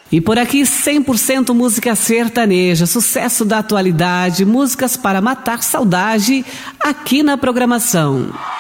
E por aqui 100% música sertaneja, sucesso da atualidade, músicas para matar saudade aqui na programação.